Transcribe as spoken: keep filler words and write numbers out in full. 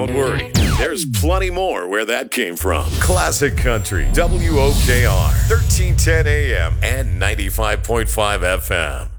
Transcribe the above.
don't worry. There's plenty more where that came from. Classic Country, W O K R, thirteen ten A M and ninety-five point five F M.